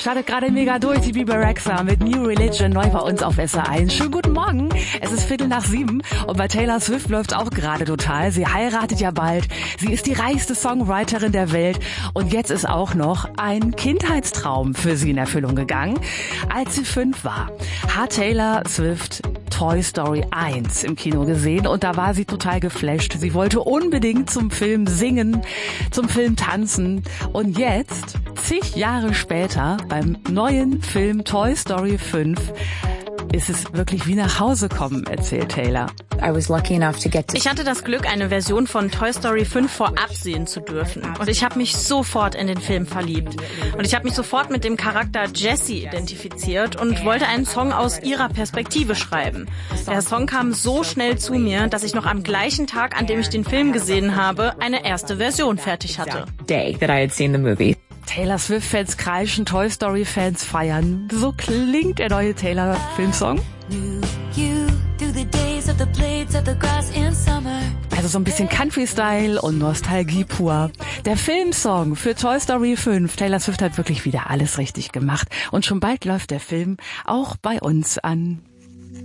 Startet gerade mega durch, die Bebe Rexha mit New Religion neu bei uns auf SR1. Schönen guten Morgen, es ist 6:15 und bei Taylor Swift läuft's auch gerade total. Sie heiratet ja bald, sie ist die reichste Songwriterin der Welt und jetzt ist auch noch ein Kindheitstraum für sie in Erfüllung gegangen. Als sie 5 war, hat Taylor Swift Toy Story 1 im Kino gesehen und da war sie total geflasht. Sie wollte unbedingt zum Film singen, zum Film tanzen und jetzt, zig Jahre später, beim neuen Film Toy Story 5, ist es wirklich wie nach Hause kommen, erzählt Taylor. Ich hatte das Glück, eine Version von Toy Story 5 vorab sehen zu dürfen. Und ich habe mich sofort in den Film verliebt. Und ich habe mich sofort mit dem Charakter Jessie identifiziert und wollte einen Song aus ihrer Perspektive schreiben. Der Song kam so schnell zu mir, dass ich noch am gleichen Tag, an dem ich den Film gesehen habe, eine erste Version fertig hatte. Taylor Swift-Fans kreischen, Toy Story-Fans feiern. So klingt der neue Taylor-Filmsong. Also so ein bisschen Country-Style und Nostalgie pur. Der Filmsong für Toy Story 5. Taylor Swift hat wirklich wieder alles richtig gemacht. Und schon bald läuft der Film auch bei uns an.